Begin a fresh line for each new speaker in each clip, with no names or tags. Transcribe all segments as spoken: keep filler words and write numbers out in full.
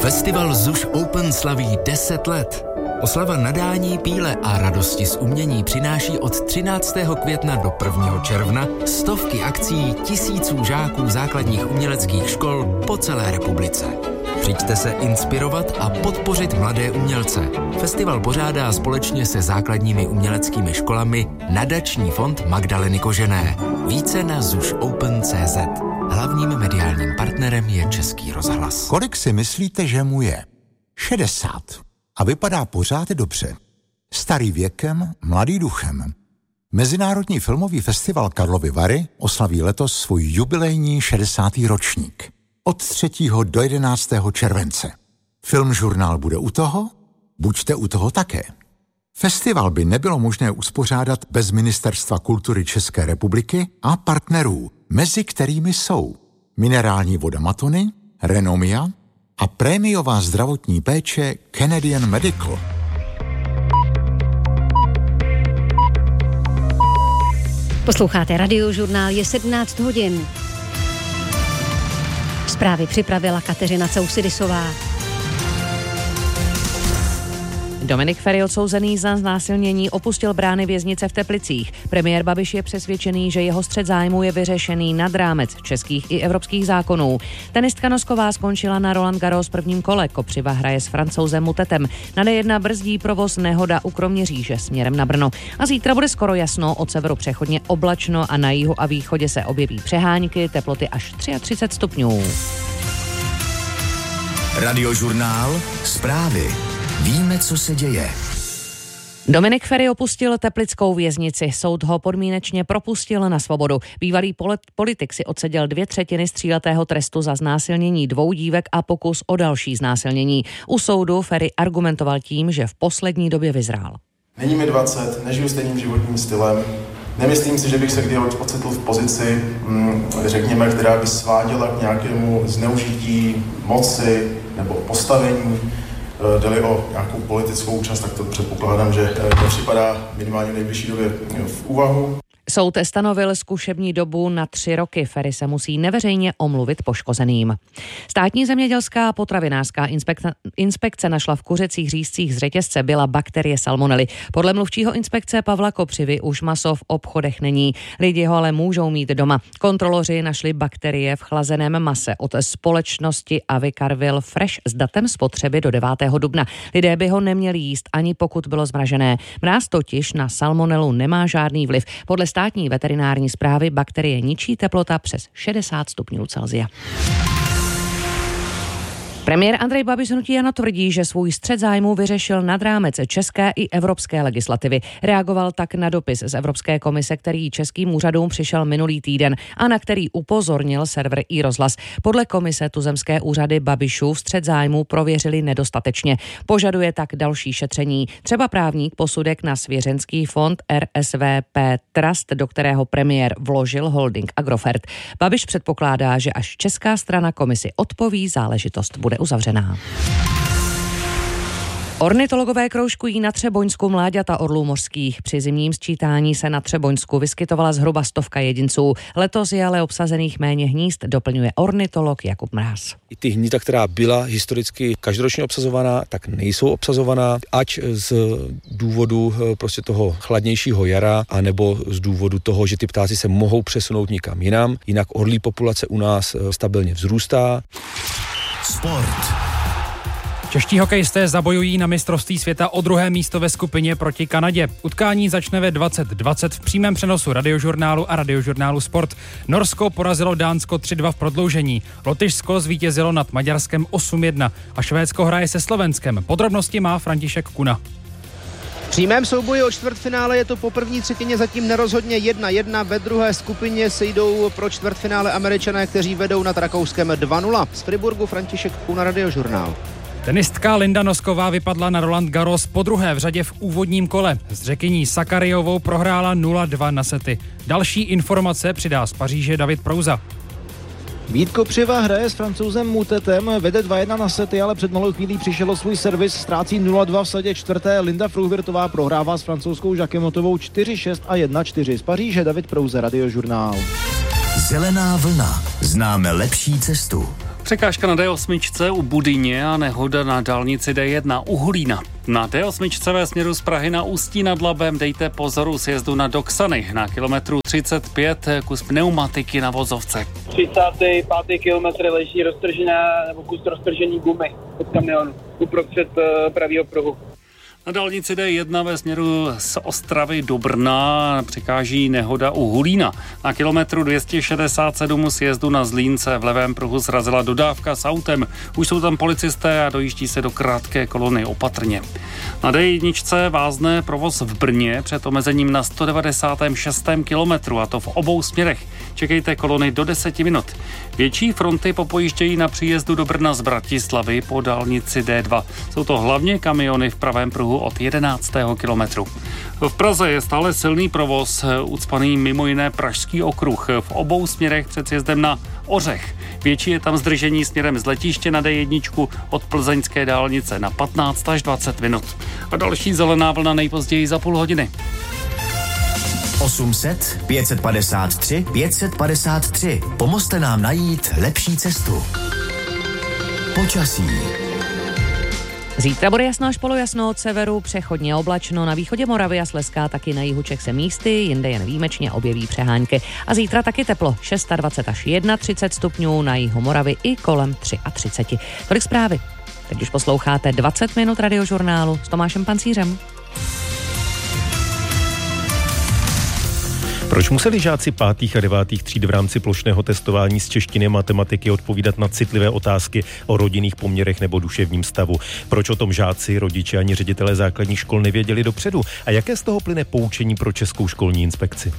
Festival Zuš Open slaví deset let. Oslava nadání, píle a radosti z umění přináší od třináctého května do prvního června stovky akcí tisíců žáků základních uměleckých škol po celé republice. Přijďte se inspirovat a podpořit mladé umělce. Festival pořádá společně se základními uměleckými školami Nadační fond Magdaleny Kožené. Více na zuš open tečka cé zet. Hlavním mediálním partnerem je Český rozhlas.
Kolik si myslíte, že mu je? šedesát. A vypadá pořád dobře. Starý věkem, mladý duchem. Mezinárodní filmový festival Karlovy Vary oslaví letos svůj jubilejní šedesátý ročník. Od třetího do jedenáctého července. Filmžurnál bude u toho? Buďte u toho také. Festival by nebylo možné uspořádat bez Ministerstva kultury České republiky a partnerů, mezi kterými jsou minerální voda Matony, Renomia a prémiová zdravotní péče Canadian Medical.
Posloucháte Radiožurnál, je sedmnáct hodin. Zprávy připravila Kateřina Cousidisová.
Dominik Feri, odsouzený za znásilnění, opustil brány věznice v Teplicích. Premiér Babiš je přesvědčený, že jeho střet zájmu je vyřešený nad rámec českých i evropských zákonů. Tenistka Nosková skončila na Roland Garros prvním kole. Kopřiva hraje s Francouzem Mutetem. Na dé jedna brzdí provoz nehoda u Kroměříže směrem na Brno. A zítra bude skoro jasno, od severu přechodně oblačno a na jihu a východě se objeví přehánky, teploty až třicet tři stupňů.
Radiožurnál, zprávy. Víme, co se děje.
Dominik Feri opustil teplickou věznici. Soud ho podmínečně propustil na svobodu. Bývalý politik si odseděl dvě třetiny tříletého trestu za znásilnění dvou dívek a pokus o další znásilnění. U soudu Feri argumentoval tím, že v poslední době vyzrál.
Není mi dvacet, nežiju stejným životním stylem. Nemyslím si, že bych se kdy ocitl v pozici, řekněme, která by sváděla k nějakému zneužití moci nebo postavení. Jde-li o nějakou politickou účast, tak to předpokládám, že to připadá minimálně v nejbližší době v úvahu.
Soud stanovil zkušební dobu na tři roky. Feri se musí neveřejně omluvit poškozeným. Státní zemědělská a potravinářská inspekce, inspekce našla v kuřecích řízcích z řetězce byla bakterie salmonely. Podle mluvčího inspekce Pavla Kopřivy už maso v obchodech není. Lidi ho ale můžou mít doma. Kontroloři našli bakterie v chlazeném mase od společnosti Avicarville Fresh s datem spotřeby do devátého dubna. Lidé by ho neměli jíst, ani pokud bylo zmražené. Mráz totiž na salmonelu nemá žádný vliv. Podle státní veterinární správy bakterie ničí teplota přes šedesát stupňů Celsia. Premiér Andrej Babiš z hnutí ANO tvrdí, že svůj střet zájmu vyřešil nad rámec české i evropské legislativy. Reagoval tak na dopis z Evropské komise, který českým úřadům přišel minulý týden a na který upozornil server iRozhlas. Podle komise tuzemské úřady Babišův střet zájmu prověřili nedostatečně. Požaduje tak další šetření. Třeba právník posudek na svěřenský fond R S V P Trust, do kterého premiér vložil holding Agrofert. Babiš předpokládá, že až česká strana komisi odpoví, záležitost bude uzavřená. Ornitologové kroužkují na Třeboňsku mláďata orlů mořských. Při zimním sčítání se na Třeboňsku vyskytovala zhruba stovka jedinců. Letos je ale obsazených méně hnízd, doplňuje ornitolog Jakub Mráz.
I ty hnízda, která byla historicky každoročně obsazovaná, tak nejsou obsazovaná, ať z důvodu prostě toho chladnějšího jara, anebo z důvodu toho, že ty ptáci se mohou přesunout někam jinam. Jinak orlí populace u nás stabilně vzrůstá.
Sport.
Čeští hokejisté zabojují na mistrovství světa o druhé místo ve skupině proti Kanadě. Utkání začne ve dvacet dvacet v přímém přenosu Radiožurnálu a Radiožurnálu Sport. Norsko porazilo Dánsko tři dva v prodloužení. Lotyšsko zvítězilo nad Maďarskem osm jedna a Švédsko hraje se Slovenskem. Podrobnosti má František Kuna.
V přímém souboji o čtvrtfinále je to po první třetině zatím nerozhodně jedna jedna. Ve druhé skupině se jdou pro čtvrtfinále Američané, kteří vedou nad Rakouskem dva nula. Z Friburgu František Kuna, Radiožurnál.
Tenistka Linda Nosková vypadla na Roland Garros po druhé v řadě v úvodním kole. S Řekyní Sakariovou prohrála nula dva na sety. Další informace přidá z Paříže David Prouza.
Vít Kopřiva hraje s Francouzem Mutetem, vede dva jedna na sety, ale před malou chvílí přišel o svůj servis, ztrácí nula dva v sadě čtvrté. Linda Fruhvirtová prohrává s francouzskou Jacquemotovou čtyři šest a jedna čtyři. Z Paříže David Prouze, Radiožurnál.
Zelená vlna. Známe lepší cestu.
Překážka na D osm u Budyně a nehoda na dálnici D jedna u Hulína. Na D osm ve směru z Prahy na Ústí nad Labem dejte pozor u sjezdu na Doksany. Na kilometru třicet pět kus pneumatiky na vozovce.
třicátý pátý kilometr leží roztržená nebo kus roztržený gumy od kamionu uprostřed pravýho pruhu.
Na dálnici D jedna ve směru z Ostravy do Brna překáží nehoda u Hulína. Na kilometru dvě stě šedesát sedm sjezdu na Zlínce v levém pruhu srazila dodávka s autem. Už jsou tam policisté a dojíždí se do krátké kolony opatrně. Na D jedna vázne provoz v Brně před omezením na sto devadesátém šestém kilometru, a to v obou směrech. Čekejte kolony do deseti minut. Větší fronty popojíždějí na příjezdu do Brna z Bratislavy po dálnici D dva. Jsou to hlavně kamiony v pravém pruhu od jedenáctého kilometru. V Praze je stále silný provoz, ucpaný mimo jiné Pražský okruh v obou směrech před sjezdem na Ořech. Větší je tam zdržení směrem z letiště na D jedna od plzeňské dálnice na patnáct až dvacet minut. A další zelená vlna nejpozději za půl hodiny.
osm set pět set padesát tři pět set padesát tři. Pomozte nám najít lepší cestu. Počasí.
Zítra bude jasno až polojasno od severu, přechodně oblačno, na východě Moravy a Slezska, taky na jihu Čech se místy, jinde jen výjimečně objeví přehánky. A zítra taky teplo, dvacet šest až třicet jedna stupňů, na jihu Moravy i kolem třicet tři. Tolik zprávy. Teď už posloucháte dvacet minut radiožurnálu s Tomášem Pancířem.
Proč museli žáci pátých a devátých tříd v rámci plošného testování z češtiny a matematiky odpovídat na citlivé otázky o rodinných poměrech nebo duševním stavu? Proč o tom žáci, rodiče ani ředitelé základních škol nevěděli dopředu? A jaké z toho plyne poučení pro Českou školní inspekci?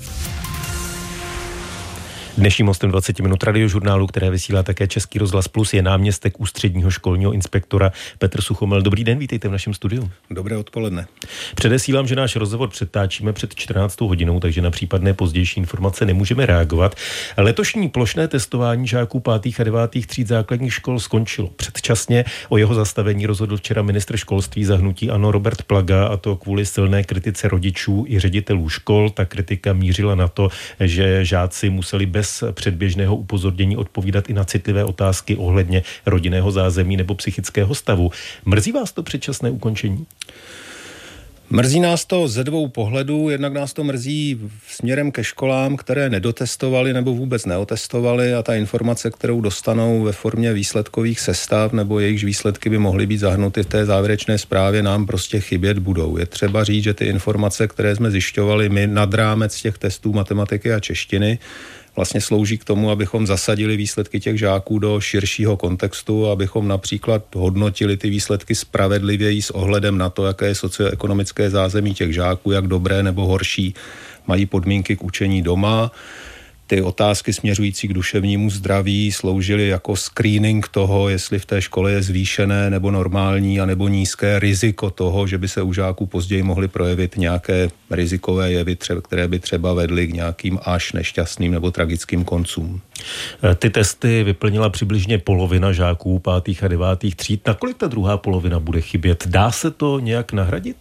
Dnešním hostem dvacet minut radiožurnálu, které vysílá také Český rozhlas Plus, je náměstek ústředního školního inspektora Petr Suchomel. Dobrý den, vítejte v našem studiu.
Dobré odpoledne.
Předesílám, že náš rozhovor přetáčíme před čtrnáctou hodinou, takže na případné pozdější informace nemůžeme reagovat. Letošní plošné testování žáků pátých a devátých tříd základních škol skončilo předčasně. O jeho zastavení rozhodl včera ministr školství za hnutí ANO Robert Plaga, a to kvůli silné kritice rodičů i ředitelů škol. Ta kritika mířila na to, že žáci museli bez předběžného upozornění odpovídat i na citlivé otázky ohledně rodinného zázemí nebo psychického stavu. Mrzí vás to předčasné ukončení?
Mrzí nás to ze dvou pohledů. Jednak nás to mrzí směrem ke školám, které nedotestovali nebo vůbec neotestovali, a ta informace, kterou dostanou ve formě výsledkových sestav nebo jejichž výsledky by mohly být zahrnuty v té závěrečné zprávě, nám prostě chybět budou. Je třeba říct, že ty informace, které jsme zjišťovali my nad rámec těch testů matematiky a češtiny, vlastně slouží k tomu, abychom zasadili výsledky těch žáků do širšího kontextu, abychom například hodnotili ty výsledky spravedlivěji s ohledem na to, jaké je socioekonomické zázemí těch žáků, jak dobré nebo horší mají podmínky k učení doma. Ty otázky směřující k duševnímu zdraví sloužily jako screening toho, jestli v té škole je zvýšené nebo normální a nebo nízké riziko toho, že by se u žáků později mohly projevit nějaké rizikové jevy, které by třeba vedly k nějakým až nešťastným nebo tragickým koncům.
Ty testy vyplnila přibližně polovina žáků pátých a devátých tříd. Nakolik ta druhá polovina bude chybět? Dá se to nějak nahradit?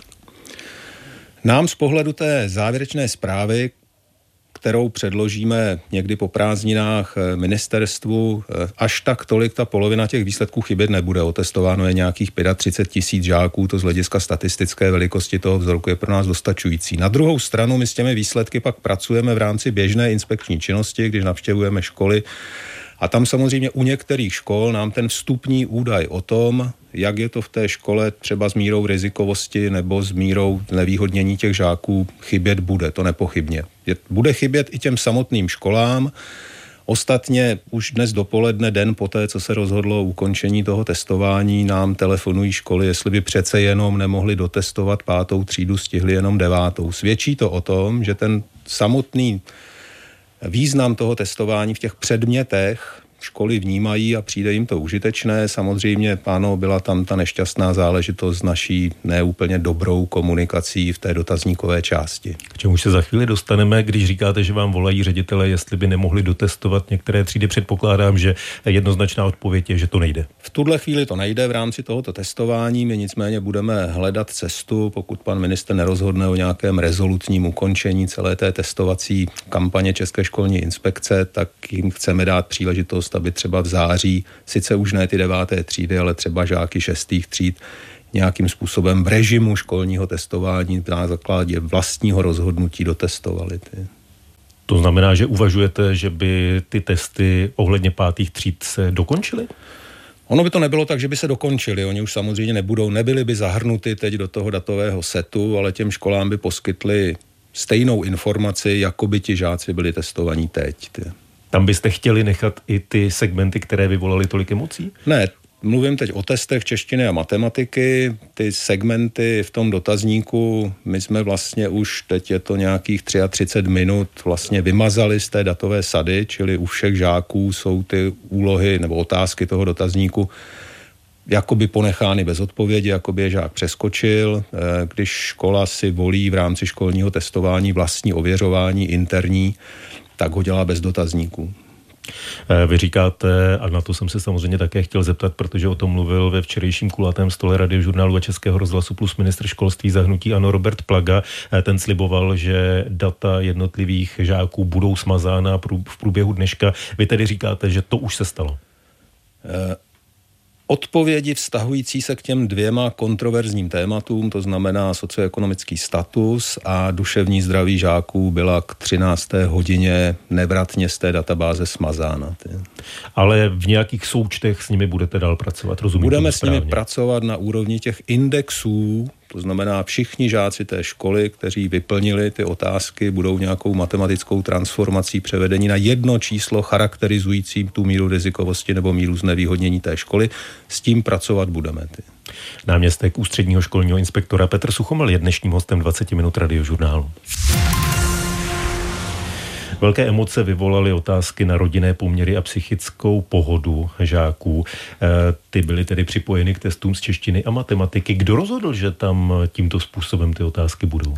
Nám z pohledu té závěrečné zprávy, kterou předložíme někdy po prázdninách ministerstvu, až tak tolik ta polovina těch výsledků chybět nebude. Otestováno je nějakých třicet pět tisíc žáků, to z hlediska statistické velikosti toho vzorku je pro nás dostačující. Na druhou stranu my s těmi výsledky pak pracujeme v rámci běžné inspekční činnosti, když navštěvujeme školy. A tam samozřejmě u některých škol nám ten vstupní údaj o tom, jak je to v té škole třeba s mírou rizikovosti nebo s mírou nevýhodnění těch žáků, chybět bude, to nepochybně. Bude chybět i těm samotným školám. Ostatně už dnes dopoledne, den poté, co se rozhodlo o ukončení toho testování, nám telefonují školy, jestli by přece jenom nemohli dotestovat pátou třídu, stihli jenom devátou. Svědčí to o tom, že ten samotný význam toho testování v těch předmětech školy vnímají a přijde jim to užitečné. Samozřejmě, ano, byla tam ta nešťastná záležitost s naší neúplně dobrou komunikací v té dotazníkové části.
K čemu se za chvíli dostaneme, když říkáte, že vám volají ředitelé, jestli by nemohli dotestovat některé třídy. Předpokládám, že jednoznačná odpověď je, že to nejde.
V tuhle chvíli to nejde v rámci tohoto testování. My nicméně budeme hledat cestu, pokud pan ministr nerozhodne o nějakém rezolutním ukončení celé té testovací kampaně České školní inspekce, tak jim chceme dát příležitost možnost, aby třeba v září, sice už ne ty deváté třídy, ale třeba žáky šestých tříd, nějakým způsobem v režimu školního testování na základě vlastního rozhodnutí dotestovali. Ty.
To znamená, že uvažujete, že by ty testy ohledně pátých tříd se dokončily?
Ono by to nebylo tak, že by se dokončili. Oni už samozřejmě nebudou, nebyli by zahrnuty teď do toho datového setu, ale těm školám by poskytli stejnou informaci, jako by ti žáci byli testovaní teď. Ty.
Tam byste chtěli nechat i ty segmenty, které vyvolaly tolik emocí?
Ne, mluvím teď o testech češtiny a matematiky. Ty segmenty v tom dotazníku, my jsme vlastně už, teď je to nějakých třicet tři minut, vlastně vymazali z té datové sady, čili u všech žáků jsou ty úlohy nebo otázky toho dotazníku jakoby ponechány bez odpovědi, jakoby je žák přeskočil. Když škola si volí v rámci školního testování vlastní ověřování interní, tak ho dělá bez dotazníků.
Vy říkáte, a na to jsem se samozřejmě také chtěl zeptat, protože o tom mluvil ve včerejším kulatém stole Radiožurnálu a Českého rozhlasu plus ministr školství za hnutí ANO Robert Plaga. Ten sliboval, že data jednotlivých žáků budou smazána v průběhu dneška. Vy tedy říkáte, že to už se stalo?
E- Odpovědi vztahující se k těm dvěma kontroverzním tématům, to znamená socioekonomický status a duševní zdraví žáků, byla k třinácté hodině nevratně z té databáze smazána.
Ale v nějakých součtech s nimi budete dál pracovat, rozumím?
Budeme s nimi pracovat na úrovni těch indexů, to znamená všichni žáci té školy, kteří vyplnili ty otázky, budou nějakou matematickou transformací převedení na jedno číslo charakterizující tu míru rizikovosti nebo míru znevýhodnění té školy. S tím pracovat budeme. Ty.
Náměstek ústředního školního inspektora Petr Suchomel je dnešním hostem dvacet minut Radiožurnálu. Velké emoce vyvolaly otázky na rodinné poměry a psychickou pohodu žáků. Ty byly tedy připojeny k testům z češtiny a matematiky. Kdo rozhodl, že tam tímto způsobem ty otázky budou?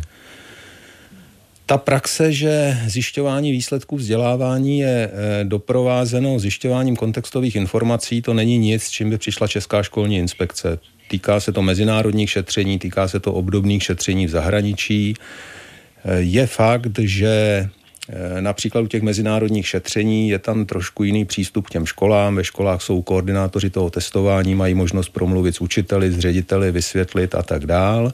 Ta praxe, že zjišťování výsledků vzdělávání je doprovázeno zjišťováním kontextových informací, to není nic, s čím by přišla Česká školní inspekce. Týká se to mezinárodních šetření, týká se to obdobných šetření v zahraničí. Je fakt, že například u těch mezinárodních šetření je tam trošku jiný přístup k těm školám. Ve školách jsou koordinátoři toho testování, mají možnost promluvit s učiteli, s řediteli, vysvětlit a tak dál.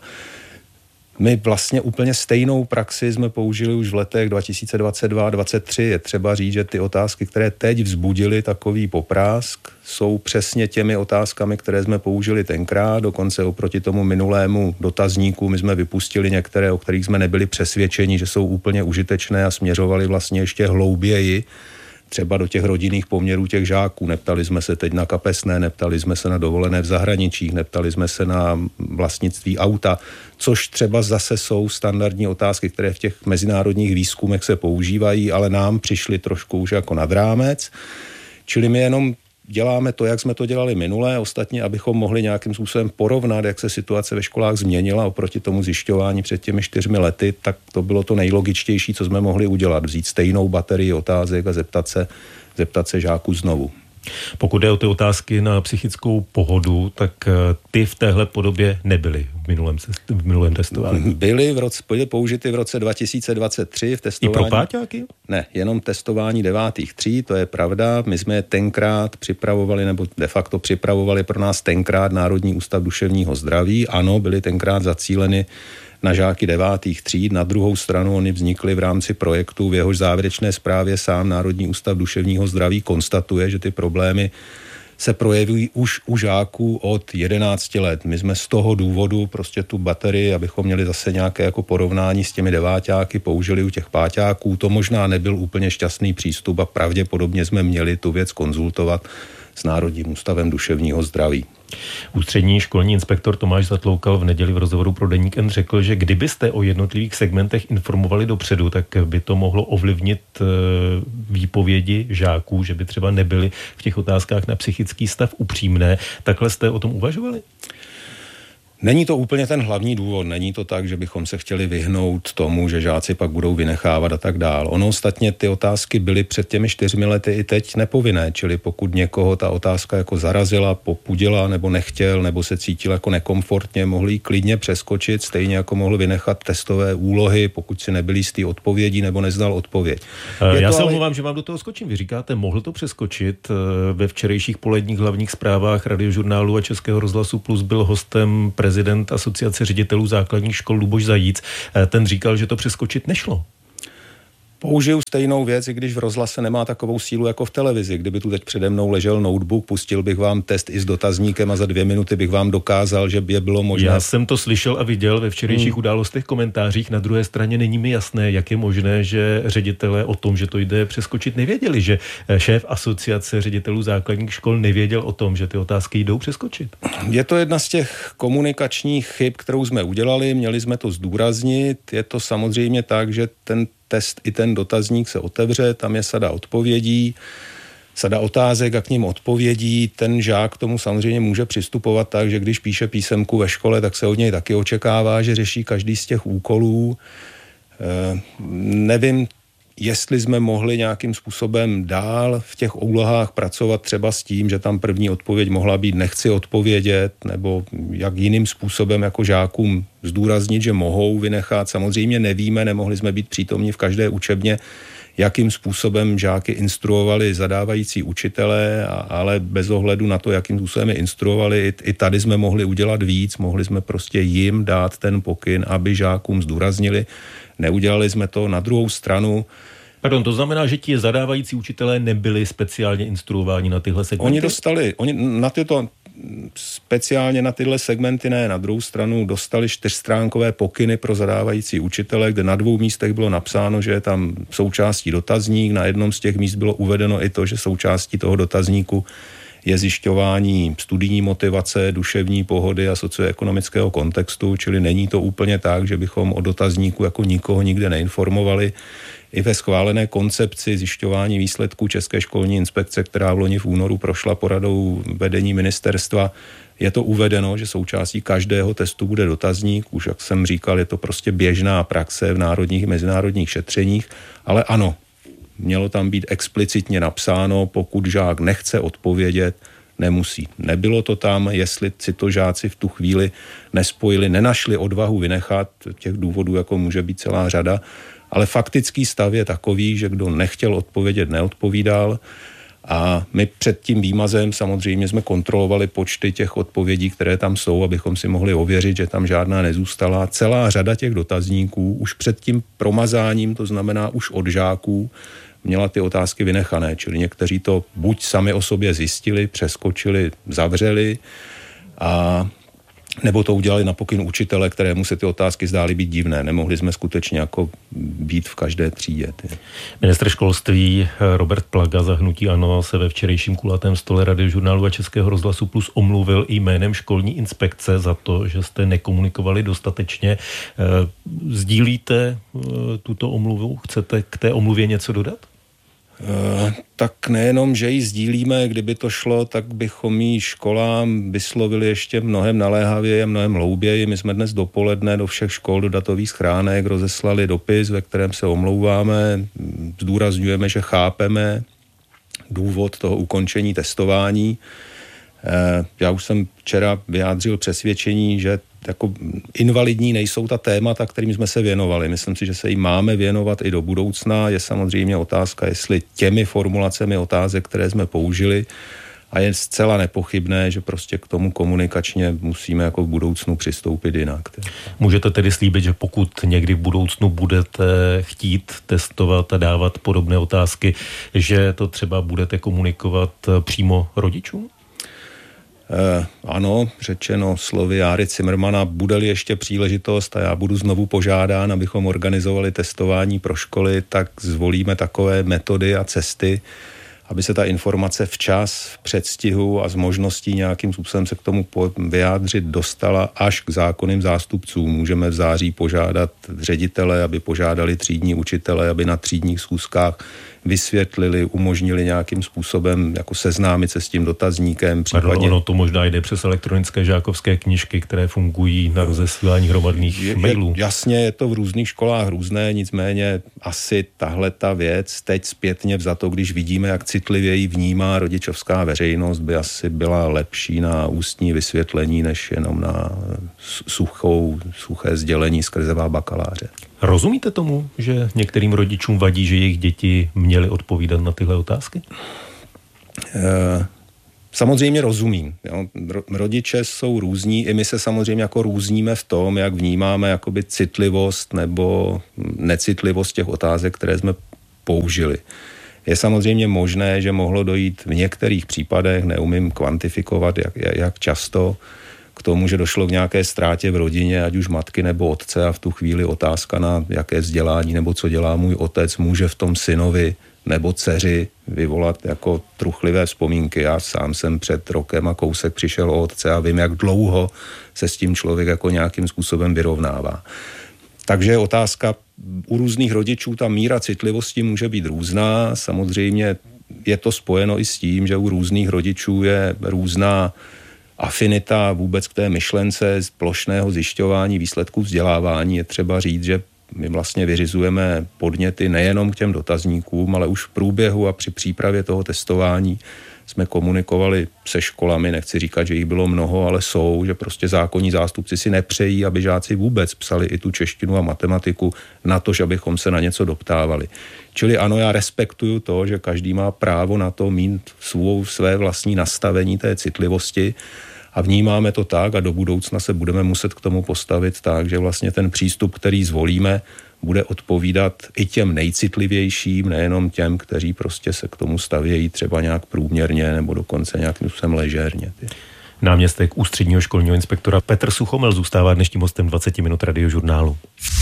My vlastně úplně stejnou praxi jsme použili už v letech dva tisíce dvacet dva a dvacet tři. Je třeba říct, že ty otázky, které teď vzbudily takový poprásk, jsou přesně těmi otázkami, které jsme použili tenkrát. Dokonce oproti tomu minulému dotazníku my jsme vypustili některé, o kterých jsme nebyli přesvědčeni, že jsou úplně užitečné a směřovali vlastně ještě hlouběji třeba do těch rodinných poměrů těch žáků. Neptali jsme se teď na kapesné, neptali jsme se na dovolené v zahraničích, neptali jsme se na vlastnictví auta, což třeba zase jsou standardní otázky, které v těch mezinárodních výzkumech se používají, ale nám přišly trošku už jako nad rámec. Čili my jenom děláme to, jak jsme to dělali minule, ostatně, abychom mohli nějakým způsobem porovnat, jak se situace ve školách změnila oproti tomu zjišťování před těmi čtyřmi lety, tak to bylo to nejlogičtější, co jsme mohli udělat. Vzít stejnou baterii otázek a zeptat se, zeptat se žáků znovu.
Pokud jde o ty otázky na psychickou pohodu, tak ty v téhle podobě nebyly v minulém, v minulém testování.
Byly v roce, byly použity v roce dva tisíce dvacet tři v testování.
I pro páťáky?
Ne, jenom testování devátých tří, to je pravda. My jsme je tenkrát připravovali, nebo de facto připravovali pro nás tenkrát Národní ústav duševního zdraví. Ano, byly tenkrát zacíleny na žáky devátých tříd. Na druhou stranu oni vznikly v rámci projektu, v jehož závěrečné zprávě sám Národní ústav duševního zdraví konstatuje, že ty problémy se projevují už u žáků od jedenácti let. My jsme z toho důvodu prostě tu baterii, abychom měli zase nějaké jako porovnání s těmi deváťáky, použili u těch páťáků. To možná nebyl úplně šťastný přístup a pravděpodobně jsme měli tu věc konzultovat s Národním ústavem duševního zdraví.
Ústřední školní inspektor Tomáš Zatloukal v neděli v rozhovoru pro Deník N řekl, že kdybyste o jednotlivých segmentech informovali dopředu, tak by to mohlo ovlivnit výpovědi žáků, že by třeba nebyly v těch otázkách na psychický stav upřímné. Takhle jste o tom uvažovali?
Není to úplně ten hlavní důvod, není to tak, že bychom se chtěli vyhnout tomu, že žáci pak budou vynechávat a tak dál. Ono ostatně ty otázky byly před těmi čtyřmi lety i teď nepovinné, čili pokud někoho ta otázka jako zarazila, popudila nebo nechtěl, nebo se cítil jako nekomfortně, mohli ji klidně přeskočit, stejně jako mohl vynechat testové úlohy, pokud si nebyl jistý odpovědí nebo neznal odpověď.
Je Já se ale... omlouvám, že vám do toho skočím. Vy říkáte, mohl to přeskočit. Ve včerejších poledních hlavních zprávách Radiožurnálu a Českého rozhlasu Plus byl hostem prezident Asociace ředitelů základních škol Luboš Zajíc. Ten říkal, že to přeskočit nešlo.
Použiju stejnou věc, i když v rozhlase nemá takovou sílu jako v televizi. Kdyby tu teď přede mnou ležel notebook, pustil bych vám test i s dotazníkem a za dvě minuty bych vám dokázal, že by bylo možné.
Já jsem to slyšel a viděl ve včerejších hmm. událostech komentářích. Na druhé straně není mi jasné, jak je možné, že ředitelé o tom, že to jde přeskočit, nevěděli, že šéf Asociace ředitelů základních škol nevěděl o tom, že ty otázky jdou přeskočit.
Je to jedna z těch komunikačních chyb, kterou jsme udělali, měli jsme to zdůraznit. Je to samozřejmě tak, že ten test i ten dotazník se otevře, tam je sada odpovědí, sada otázek a k ním odpovědí. Ten žák k tomu samozřejmě může přistupovat tak, že když píše písemku ve škole, tak se od něj taky očekává, že řeší každý z těch úkolů. E, nevím, jestli jsme mohli nějakým způsobem dál v těch úlohách pracovat třeba s tím, že tam první odpověď mohla být nechci odpovědět, nebo jak jiným způsobem jako žákům zdůraznit, že mohou vynechat. Samozřejmě nevíme, nemohli jsme být přítomni v každé učebně, jakým způsobem žáky instruovali zadávající učitelé, ale bez ohledu na to, jakým způsobem je instruovali, i tady jsme mohli udělat víc, mohli jsme prostě jim dát ten pokyn, aby žákům zdůraznili. Neudělali jsme to. Na druhou stranu.
Pardon, to znamená, že ti zadávající učitelé nebyli speciálně instruováni na tyhle segmenty?
Oni dostali, oni na tyto, speciálně na tyhle segmenty ne, na druhou stranu dostali čtyřstránkové pokyny pro zadávající učitele, kde na dvou místech bylo napsáno, že je tam součástí dotazník, na jednom z těch míst bylo uvedeno i to, že součástí toho dotazníku je zjišťování studijní motivace, duševní pohody a socioekonomického kontextu, čili není to úplně tak, že bychom o dotazníku jako nikoho nikde neinformovali. I ve schválené koncepci zjišťování výsledků České školní inspekce, která v loni v únoru prošla poradou vedení ministerstva, je to uvedeno, že součástí každého testu bude dotazník. Už jak jsem říkal, je to prostě běžná praxe v národních i mezinárodních šetřeních, ale ano, mělo tam být explicitně napsáno, pokud žák nechce odpovědět, nemusí. Nebylo to tam, jestli si to žáci v tu chvíli nespojili, nenašli odvahu vynechat, těch důvodů jako může být celá řada, ale faktický stav je takový, že kdo nechtěl odpovědět, neodpovídal a my před tím výmazem samozřejmě jsme kontrolovali počty těch odpovědí, které tam jsou, abychom si mohli ověřit, že tam žádná nezůstala. Celá řada těch dotazníků už před tím promazáním, to znamená už od žáků, měla ty otázky vynechané, čili někteří to buď sami o sobě zjistili, přeskočili, zavřeli, a nebo to udělali na pokyn učitele, kterému se ty otázky zdály být divné. Nemohli jsme skutečně jako být v každé třídě. Ty.
Ministr školství Robert Plaga za hnutí ANO se ve včerejším kulatém stole Radiožurnálu a Českého rozhlasu Plus omluvil i jménem školní inspekce za to, že jste nekomunikovali dostatečně. Sdílíte tuto omluvu? Chcete k té omluvě něco dodat?
Uh, tak nejenom, že ji sdílíme, kdyby to šlo, tak bychom ji školám vyslovili ještě mnohem naléhavěji a mnohem hlouběji. My jsme dnes dopoledne do všech škol, do datových schránek rozeslali dopis, ve kterém se omlouváme, zdůrazňujeme, že chápeme důvod toho ukončení testování. Uh, já už jsem včera vyjádřil přesvědčení, že jako invalidní nejsou ta témata, kterým jsme se věnovali. Myslím si, že se jim máme věnovat i do budoucna. Je samozřejmě otázka, jestli těmi formulacemi otázek, které jsme použili, a je zcela nepochybné, že prostě k tomu komunikačně musíme jako v budoucnu přistoupit jinak.
Můžete tedy slíbit, že pokud někdy v budoucnu budete chtít testovat a dávat podobné otázky, že to třeba budete komunikovat přímo rodičům?
Eh, ano, řečeno slovy Járy Cimrmana, bude-li ještě příležitost a já budu znovu požádán, abychom organizovali testování pro školy, tak zvolíme takové metody a cesty, aby se ta informace včas, v předstihu a s možností nějakým způsobem se k tomu vyjádřit dostala až k zákonným zástupcům. Můžeme v září požádat ředitele, aby požádali třídní učitele, aby na třídních schůzkách vysvětlili, umožnili nějakým způsobem jako seznámit se s tím dotazníkem.
Případně... Pardon, ono to možná jde přes elektronické žákovské knížky, které fungují na rozesílání hromadných
je,
mailů.
Jasně, je to v různých školách různé, nicméně asi tahle ta věc teď zpětně vzato, když vidíme, jak citlivě ji vnímá rodičovská veřejnost, by asi byla lepší na ústní vysvětlení, než jenom na suchou, suché sdělení skrzevá bakaláře.
Rozumíte tomu, že některým rodičům vadí, že jejich děti měly odpovídat na tyhle otázky?
E, samozřejmě rozumím. Jo. Rodiče jsou různí, i my se samozřejmě jako různíme v tom, jak vnímáme jakoby citlivost nebo necitlivost těch otázek, které jsme použili. Je samozřejmě možné, že mohlo dojít v některých případech, neumím kvantifikovat, jak, jak často, k tomu, že došlo k nějaké ztrátě v rodině, ať už matky nebo otce, a v tu chvíli otázka na jaké vzdělání nebo co dělá můj otec může v tom synovi nebo dceři vyvolat jako truchlivé vzpomínky. Já sám jsem před rokem a kousek přišel o otce a vím, jak dlouho se s tím člověk jako nějakým způsobem vyrovnává. Takže otázka u různých rodičů, ta míra citlivosti může být různá. Samozřejmě je to spojeno i s tím, že u různých rodičů je různá afinita vůbec k té myšlence z plošného zjišťování výsledků vzdělávání. Je třeba říct, že my vlastně vyřizujeme podněty nejenom k těm dotazníkům, ale už v průběhu a při přípravě toho testování jsme komunikovali se školami, nechci říkat, že jich bylo mnoho, ale jsou, že prostě zákonní zástupci si nepřejí, aby žáci vůbec psali i tu češtinu a matematiku na to, že abychom se na něco doptávali. Čili ano, já respektuju to, že každý má právo na to mít svou, své vlastní nastavení té citlivosti a vnímáme to tak a do budoucna se budeme muset k tomu postavit tak, že vlastně ten přístup, který zvolíme, bude odpovídat i těm nejcitlivějším, nejenom těm, kteří prostě se k tomu stavějí třeba nějak průměrně nebo dokonce nějakým způsobem ležérně.
Náměstek ústředního školního inspektora Petr Suchomel zůstává dnešním hostem dvacet minut Radiožurnálu.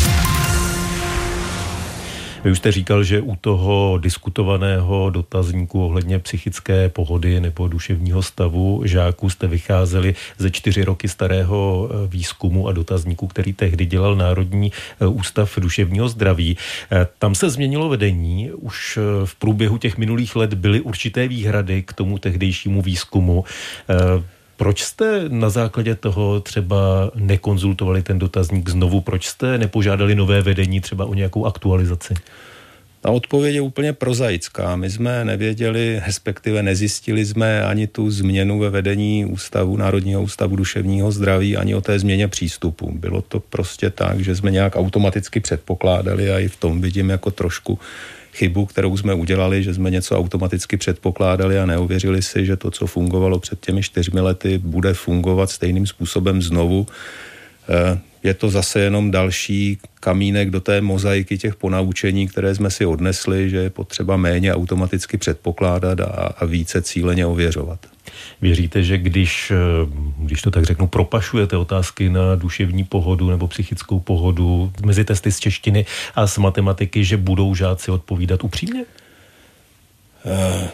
Vy už jste říkal, že u toho diskutovaného dotazníku ohledně psychické pohody nebo duševního stavu žáků jste vycházeli ze čtyři roky starého výzkumu a dotazníku, který tehdy dělal Národní ústav duševního zdraví. Tam se změnilo vedení. Už v průběhu těch minulých let byly určité výhrady k tomu tehdejšímu výzkumu. Proč jste na základě toho třeba nekonzultovali ten dotazník znovu? Proč jste nepožádali nové vedení třeba o nějakou aktualizaci?
Ta odpověď je úplně prozaická. My jsme nevěděli, respektive nezjistili jsme ani tu změnu ve vedení ústavu, Národního ústavu duševního zdraví, ani o té změně přístupu. Bylo to prostě tak, že jsme nějak automaticky předpokládali a i v tom vidím jako trošku chybu, kterou jsme udělali, že jsme něco automaticky předpokládali a neověřili si, že to, co fungovalo před těmi čtyřmi lety, bude fungovat stejným způsobem znovu. Je to zase jenom další kamínek do té mozaiky těch ponaučení, které jsme si odnesli, že je potřeba méně automaticky předpokládat a, a více cíleně ověřovat.
Věříte, že když, když to tak řeknu, propašujete otázky na duševní pohodu nebo psychickou pohodu mezi testy z češtiny a z matematiky, že budou žáci odpovídat upřímně?
Uh,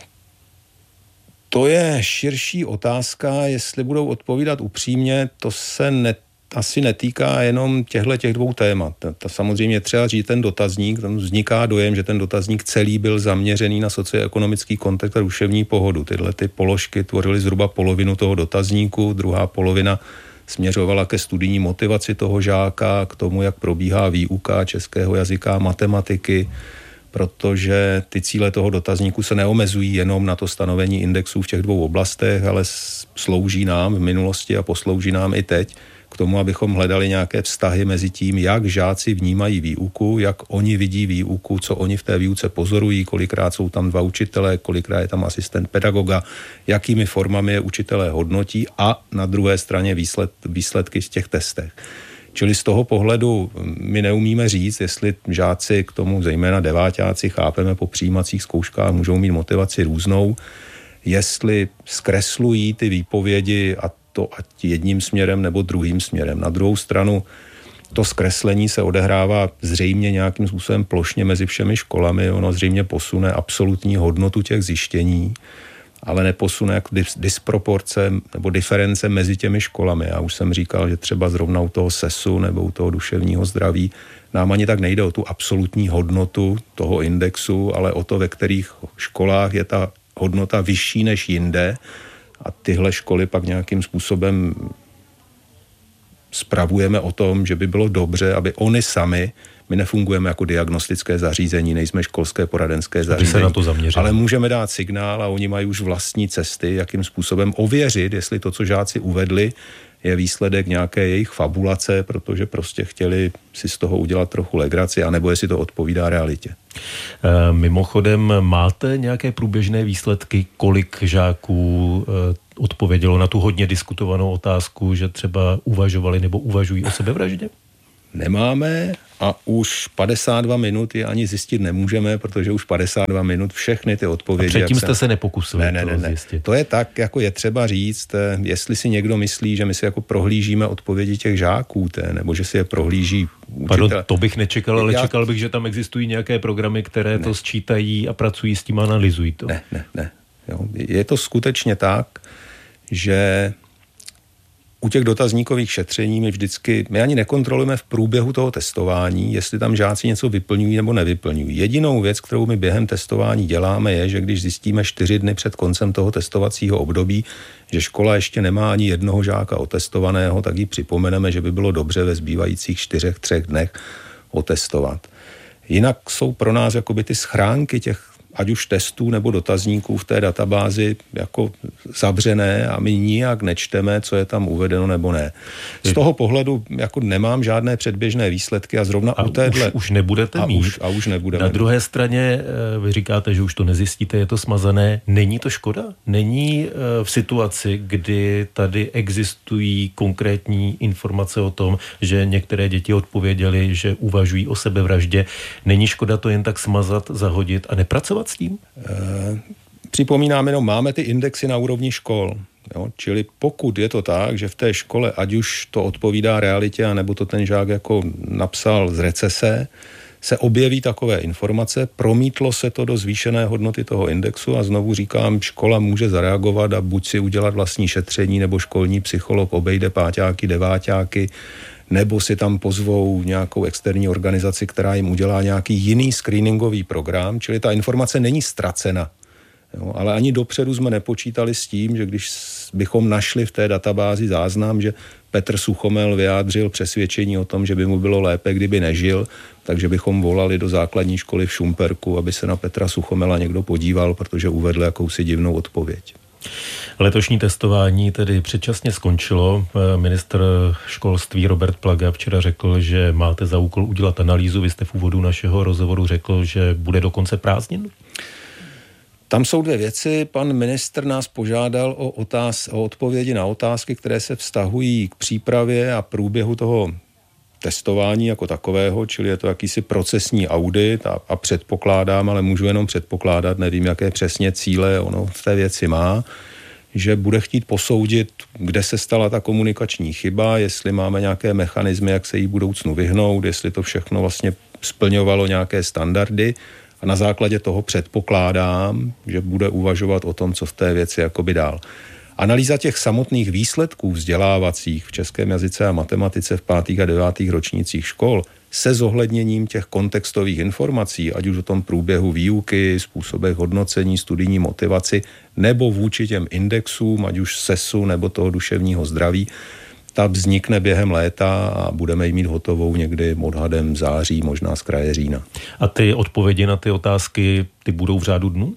to je širší otázka, jestli budou odpovídat upřímně, to se ne, asi netýká jenom těchto těch dvou témat. To samozřejmě třeba říct ten dotazník, tam vzniká dojem, že ten dotazník celý byl zaměřený na socioekonomický kontext a duševní pohodu. Tyhle ty položky tvořily zhruba polovinu toho dotazníku, druhá polovina směřovala ke studijní motivaci toho žáka, k tomu, jak probíhá výuka českého jazyka, matematiky, protože ty cíle toho dotazníku se neomezují jenom na to stanovení indexů v těch dvou oblastech, ale slouží nám v minulosti a poslouží nám i teď k tomu, abychom hledali nějaké vztahy mezi tím, jak žáci vnímají výuku, jak oni vidí výuku, co oni v té výuce pozorují, kolikrát jsou tam dva učitelé, kolikrát je tam asistent pedagoga, jakými formami je učitelé hodnotí a na druhé straně výsled, výsledky v těch testech. Čili z toho pohledu my neumíme říct, jestli žáci k tomu, zejména deváťáci, chápeme po přijímacích zkouškách, můžou mít motivaci různou, jestli zkreslují ty výpovědi a to ať jedním směrem nebo druhým směrem. Na druhou stranu to zkreslení se odehrává zřejmě nějakým způsobem plošně mezi všemi školami, ono zřejmě posune absolutní hodnotu těch zjištění ale neposune jak dis- disproporce nebo diference mezi těmi školami. Já už jsem říkal, že třeba zrovna u toho sesu nebo u toho duševního zdraví nám ani tak nejde o tu absolutní hodnotu toho indexu, ale o to, ve kterých školách je ta hodnota vyšší než jinde a tyhle školy pak nějakým způsobem spravujeme o tom, že by bylo dobře, aby oni sami, my nefungujeme jako diagnostické zařízení, nejsme školské poradenské zařízení,
se na to zaměřili.
Ale můžeme dát signál a oni mají už vlastní cesty, jakým způsobem ověřit, jestli to, co žáci uvedli, je výsledek nějaké jejich fabulace, protože prostě chtěli si z toho udělat trochu legraci, anebo jestli to odpovídá realitě.
E, mimochodem, máte nějaké průběžné výsledky, kolik žáků e, odpovědělo na tu hodně diskutovanou otázku, že třeba uvažovali nebo uvažují o sebevraždě?
Nemáme a už padesát dva minut je ani zjistit nemůžeme, protože už padesát dva minut všechny ty odpovědi...
A předtím jste
jsem...
se nepokusili
ne, ne, ne,
to
ne.
zjistit.
To je tak, jako je třeba říct, jestli si někdo myslí, že my si jako prohlížíme odpovědi těch žáků, té, nebo že si je prohlíží učitel.
Pardon, to bych nečekal, ale
Já...
čekal bych, že tam existují nějaké programy, které ne. to sčítají a pracují s tím a analyzují to.
Ne, ne, ne. Jo. Je to skutečně tak, že u těch dotazníkových šetření my vždycky, my ani nekontrolujeme v průběhu toho testování, jestli tam žáci něco vyplňují nebo nevyplňují. Jedinou věc, kterou my během testování děláme, je, že když zjistíme čtyři dny před koncem toho testovacího období, že škola ještě nemá ani jednoho žáka otestovaného, tak jí připomeneme, že by bylo dobře ve zbývajících čtyřech, třech dnech otestovat. Jinak jsou pro nás jakoby ty schránky těch ať už testů nebo dotazníků v té databázi jako zavřené a my nijak nečteme, co je tam uvedeno nebo ne. Z toho pohledu jako nemám žádné předběžné výsledky a zrovna
a
u téhle...
Už, už nebudete
a
mít.
Už, a už nebudeme.
Na druhé straně vy říkáte, že už to nezjistíte, je to smazané. Není to škoda? Není v situaci, kdy tady existují konkrétní informace o tom, že některé děti odpověděly, že uvažují o sebevraždě. Není škoda to jen tak smazat, zahodit a nepracovat s tím?
E, připomínám jenom, máme ty indexy na úrovni škol. Jo? Čili pokud je to tak, že v té škole, ať už to odpovídá realitě, anebo to ten žák jako napsal z recese, se objeví takové informace, promítlo se to do zvýšené hodnoty toho indexu a znovu říkám, škola může zareagovat a buď si udělat vlastní šetření, nebo školní psycholog obejde páťáky, deváťáky, nebo si tam pozvou nějakou externí organizaci, která jim udělá nějaký jiný screeningový program, čili ta informace není ztracena. Jo, ale ani dopředu jsme nepočítali s tím, že když bychom našli v té databázi záznam, že Petr Suchomel vyjádřil přesvědčení o tom, že by mu bylo lépe, kdyby nežil, takže bychom volali do základní školy v Šumperku, aby se na Petra Suchomela někdo podíval, protože uvedl jakousi divnou odpověď.
Letošní testování tedy předčasně skončilo. Ministr školství Robert Plaga včera řekl, že máte za úkol udělat analýzu. Vy jste v úvodu našeho rozhovoru řekl, že bude do konce prázdnin?
Tam jsou dvě věci. Pan ministr nás požádal o, otáz, o odpovědi na otázky, které se vztahují k přípravě a průběhu toho testování jako takového, čili je to jakýsi procesní audit a, a předpokládám, ale můžu jenom předpokládat, nevím, jaké přesně cíle ono v té věci má, že bude chtít posoudit, kde se stala ta komunikační chyba, jestli máme nějaké mechanismy, jak se jí budoucnu vyhnout, jestli to všechno vlastně splňovalo nějaké standardy a na základě toho předpokládám, že bude uvažovat o tom, co v té věci jakoby dál. Analýza těch samotných výsledků vzdělávacích v českém jazyce a matematice v pátých a devátých ročnících škol se zohledněním těch kontextových informací, ať už o tom průběhu výuky, způsobech hodnocení, studijní motivaci, nebo vůči těm indexům, ať už sesu nebo toho duševního zdraví, ta vznikne během léta a budeme ji mít hotovou někdy odhadem září, možná z kraje října.
A ty odpovědi na ty otázky, ty budou v řádu dnů?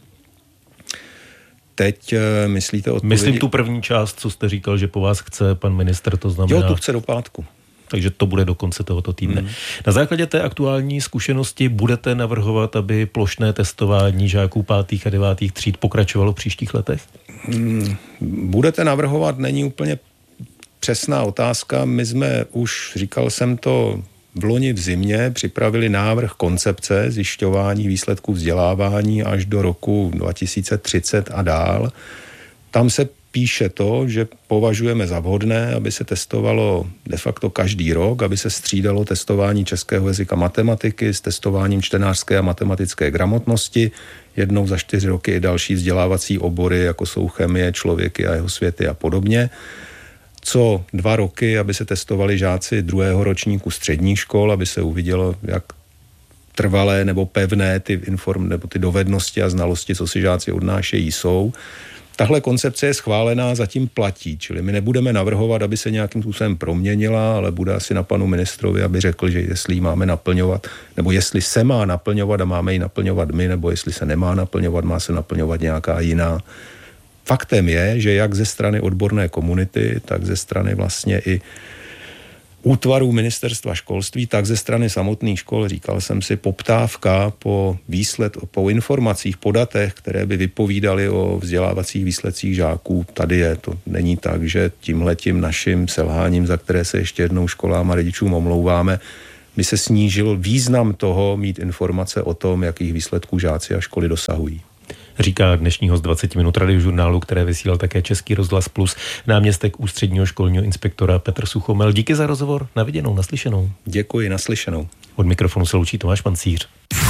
Teď myslíte odpovědi?
Myslím tu první část, co jste říkal, že po vás chce pan ministr, to znamená...
Jo, tu chce do pátku.
Takže to bude do konce tohoto týdne. Hmm. Na základě té aktuální zkušenosti budete navrhovat, aby plošné testování žáků pátých a devátých tříd pokračovalo v příštích letech?
Hmm. Budete navrhovat, není úplně přesná otázka. My jsme už, říkal jsem to, v loni v zimě připravili návrh koncepce zjišťování výsledků vzdělávání až do roku dva tisíce třicet a dál. Tam se píše to, že považujeme za vhodné, aby se testovalo de facto každý rok, aby se střídalo testování českého jazyka matematiky s testováním čtenářské a matematické gramotnosti, jednou za čtyři roky i další vzdělávací obory, jako jsou chemie, člověky a jeho světy a podobně. Co dva roky, aby se testovali žáci druhého ročníku středních škol, aby se uvidělo, jak trvalé nebo pevné ty inform, nebo ty dovednosti a znalosti, co si žáci odnášejí, jsou. Tahle koncepce je schválená, zatím platí, čili my nebudeme navrhovat, aby se nějakým způsobem proměnila, ale bude asi na panu ministrovi, aby řekl, že jestli ji máme naplňovat, nebo jestli se má naplňovat a máme ji naplňovat my, nebo jestli se nemá naplňovat, má se naplňovat nějaká jiná. Faktem je, že jak ze strany odborné komunity, tak ze strany vlastně i útvarů ministerstva školství, tak ze strany samotných škol, říkal jsem si, poptávka po výsled, po informacích, po datech, které by vypovídaly o vzdělávacích výsledcích žáků, tady je. To není tak, že tímhletím naším selháním, za které se ještě jednou školám a rodičům omlouváme, by se snížil význam toho mít informace o tom, jakých výsledků žáci a školy dosahují.
Říká dnešního z dvacet minut radiožurnálu, které vysílal také Český rozhlas Plus, náměstek ústředního školního inspektora Petr Suchomel. Díky za rozhovor, na viděnou, naslyšenou.
Děkuji, naslyšenou.
Od mikrofonu se loučí Tomáš Pancíř.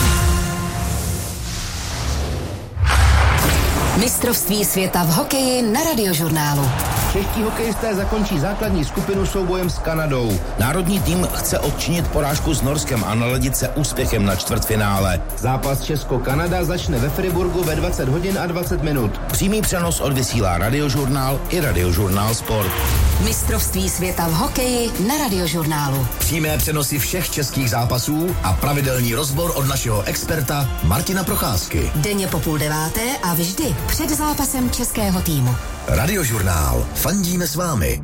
Mistrovství světa v hokeji na Radiožurnálu.
Čeští hokejisté zakončí základní skupinu soubojem s Kanadou. Národní tým chce odčinit porážku s Norskem a naladit se úspěchem na čtvrtfinále. Zápas Česko-Kanada začne ve Friburgu ve dvacet hodin a dvacet minut. Přímý přenos odvysílá Radiožurnál i Radiožurnál Sport.
Mistrovství světa v hokeji na Radiožurnálu.
Přímé přenosy všech českých zápasů a pravidelný rozbor od našeho experta Martina Procházky.
Denně po půl deváté a vždy před zápasem českého týmu.
Radiožurnál. Fandíme s vámi.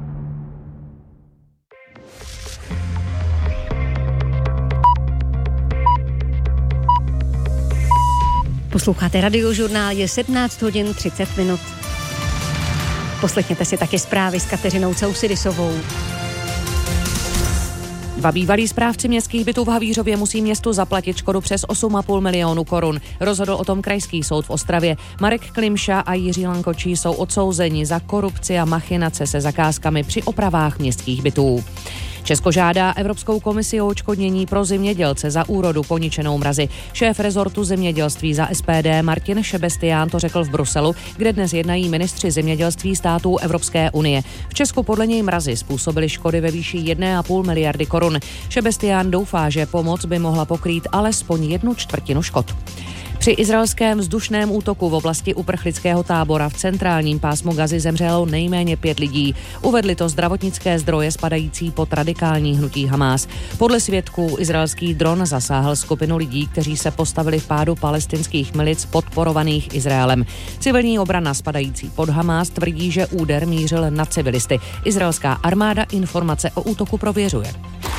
Posloucháte Radiožurnál, je sedmnáct hodin třicet minut. Poslechněte si taky zprávy s Kateřinou Causidisovou.
Dva bývalí správci městských bytů v Havířově musí městu zaplatit škodu přes osm a půl milionu korun. Rozhodl o tom krajský soud v Ostravě. Marek Klimša a Jiří Lankočí jsou odsouzeni za korupci a machinace se zakázkami při opravách městských bytů. Česko žádá Evropskou komisi o odškodnění pro zemědělce za úrodu poničenou mrazy. Šéf rezortu zemědělství za S P D Martin Šebestián to řekl v Bruselu, kde dnes jednají ministři zemědělství států Evropské unie. V Česku podle něj mrazy způsobily škody ve výši jedna a půl miliardy korun. Šebestián doufá, že pomoc by mohla pokrýt alespoň jednu čtvrtinu škod. Při izraelském vzdušném útoku v oblasti uprchlického tábora v centrálním pásmu Gazy zemřelo nejméně pět lidí. Uvedly to zdravotnické zdroje spadající pod radikální hnutí Hamás. Podle svědků izraelský dron zasáhl skupinu lidí, kteří se postavili v pádu palestinských milic podporovaných Izraelem. Civilní obrana spadající pod Hamás tvrdí, že úder mířil na civilisty. Izraelská armáda informace o útoku prověřuje.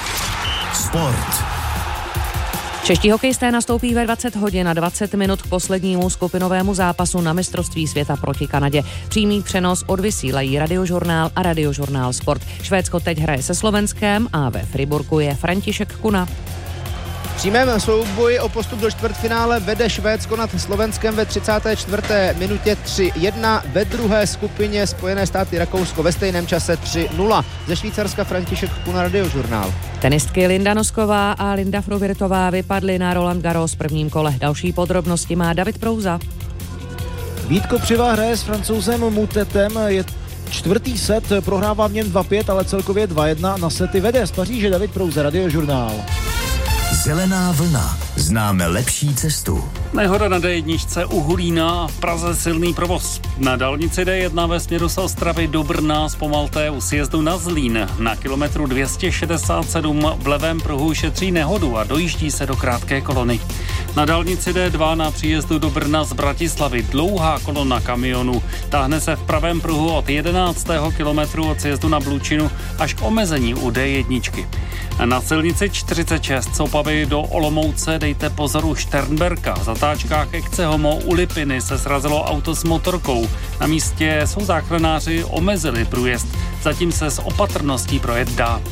Sport.
Čeští hokejisté nastoupí ve dvacet hodin a dvacet minut k poslednímu skupinovému zápasu na mistrovství světa proti Kanadě. Přímý přenos odvysílají Radiožurnál a Radiožurnál Sport. Švédsko teď hraje se Slovenskem a ve Friburku je František Kuna.
V přímém souboji o postup do čtvrtfinále vede Švédsko nad Slovenskem ve třicáté čtvrté minutě tři jedna. Ve druhé skupině Spojené státy Rakousko ve stejném čase tři nula. Ze Švýcarska František Kuna, Radiožurnál.
Tenistky Linda Nosková a Linda Fruhvirtová vypadly na Roland Garros v prvním kole. Další podrobnosti má David Prouza.
Vítko Přiva hraje s Francouzem Mutetem, je čtvrtý set, prohrává v něm dva pět, ale celkově dva jedna, na sety vede z Paříže David Prouza, Radiožurnál.
Zelená vlna. Známe lepší cestu.
Nehoda na D jedna u Hulína, v Praze silný provoz. Na dálnici D jedna ve směru z Ostravy do Brna zpomalte u sjezdu na Zlín. Na kilometru dvě stě šedesát sedm v levém pruhu šetří nehodu a dojíždí se do krátké kolony. Na dálnici D dva na příjezdu do Brna z Bratislavy dlouhá kolona kamionů. Táhne se v pravém pruhu od jedenáctého kilometru od sjezdu na Blučinu až k omezení u D jedna. Na silnici čtyřicet šest z Opavy do Olomouce dejte pozor u Šternberka. V zatáčkách Ekce Homo u Lipiny se srazilo auto s motorkou. Na místě jsou záchranáři omezili průjezd. Zatím se s opatrností projet dá.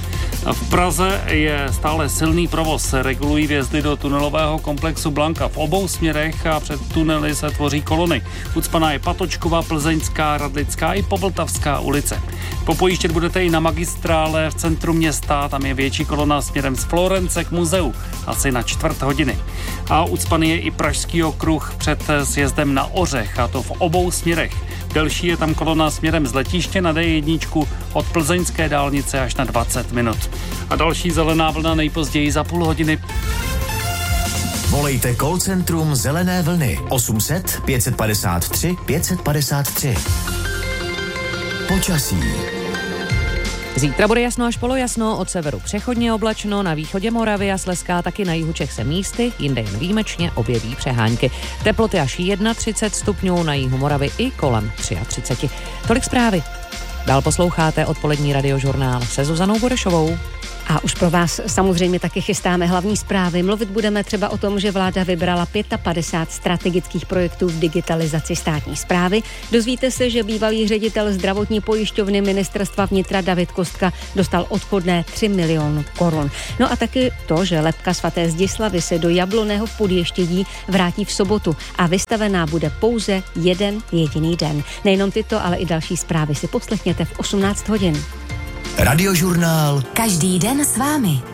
V Praze je stále silný provoz. Regulují vjezdy do tunelového komplexu Blanka v obou směrech a před tunely se tvoří kolony. Ucpaná je Patočkova, Plzeňská, Radlická i Povltavská ulice. Popojíždět budete i na magistrále v centru města, tam je větší kolona směrem z Florence k muzeu, asi na čtvrt hodiny. A ucpaný je i Pražský okruh před sjezdem na Ořech, a to v obou směrech. Delší je tam kolona směrem z letiště na D jedna od plzeňské dálnice až na dvacet minut. A další zelená vlna nejpozději za půl hodiny.
Volejte call centrum Zelené vlny osm set pět padesát tři pět padesát tři. Počasí.
Zítra bude jasno až polojasno, od severu přechodně oblačno, na východě Moravy a Slezská, taky na jihu Čech se místy, jinde jen výjimečně objeví přehánky. Teploty až třicet jedna stupňů, na jihu Moravy i kolem třicet tři. Tolik zprávy. Dál posloucháte odpolední radiožurnál se Zuzanou Burešovou.
A už pro vás samozřejmě taky chystáme hlavní zprávy. Mluvit budeme třeba o tom, že vláda vybrala padesát pět strategických projektů v digitalizaci státní správy. Dozvíte se, že bývalý ředitel zdravotní pojišťovny ministerstva vnitra David Kostka dostal odchodné tři miliony korun. No a taky to, že lebka svaté Zdislavy se do Jabloného v Podještědí vrátí v sobotu a vystavená bude pouze jeden jediný den. Nejenom tyto, ale i další zprávy si poslechněte v osmnáct hodin.
Radiožurnál.
Každý den s vámi.